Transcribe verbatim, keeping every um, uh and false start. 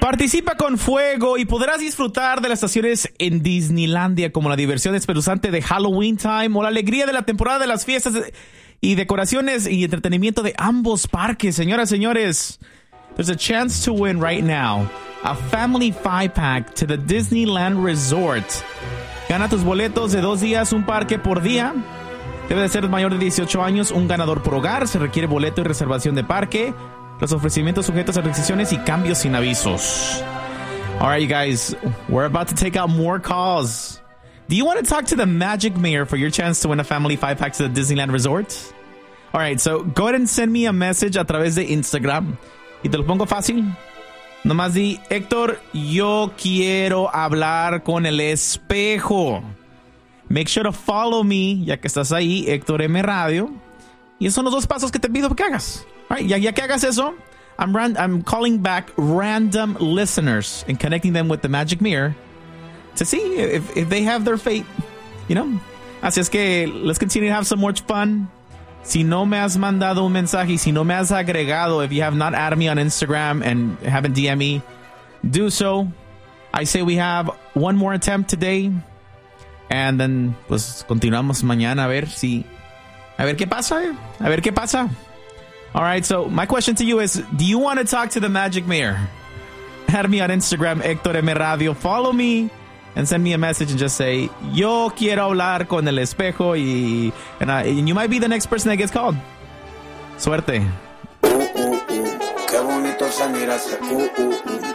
Participa con fuego y podrás disfrutar de las estaciones en Disneylandia, como la diversión espeluznante de Halloween Time o la alegría de la temporada de las fiestas y decoraciones y entretenimiento de ambos parques. Señoras, señores, there's a chance to win right now a family five-pack to the Disneyland Resort. Gana tus boletos de dos días, un parque por día. Debe de ser mayor de dieciocho años, un ganador por hogar. Se requiere boleto y reservación de parque. Los ofrecimientos sujetos a restricciones y cambios sin avisos. All right, you guys, we're about to take out more calls. Do you want to talk to the Magic Mayor for your chance to win a family five-pack to the Disneyland Resort? All right, so go ahead and send me a message a través de Instagram. Y te lo pongo fácil. Nomás di, Héctor, yo quiero hablar con el espejo. Make sure to follow me, ya que estás ahí, Héctor M Radio. Y esos son los dos pasos que te pido que hagas. All right, ya, ya que hagas eso, I'm, ran, I'm calling back random listeners and connecting them with the Magic Mirror to see if, if they have their fate, you know. Así es que let's continue to have some more fun. Si no me has mandado un mensaje, si no me has agregado, if you have not added me on Instagram and haven't D M me, do so. I say we have one more attempt today. And then, pues, continuamos mañana a ver si... A ver qué pasa, eh? A ver qué pasa. All right, so my question to you is, do you want to talk to the Magic Mayor? Add me on Instagram, Héctor M Radio. Follow me and send me a message and just say, yo quiero hablar con el espejo y... And, I, and you might be the next person that gets called. Suerte. Uh, uh, uh, qué bonito se mira ese uh, uh, uh.